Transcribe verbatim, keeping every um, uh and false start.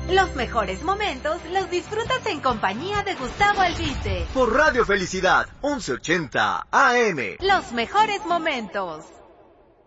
Los mejores momentos los disfrutas en compañía de Gustavo Albite. Por Radio Felicidad, once ochenta A M. Los mejores momentos.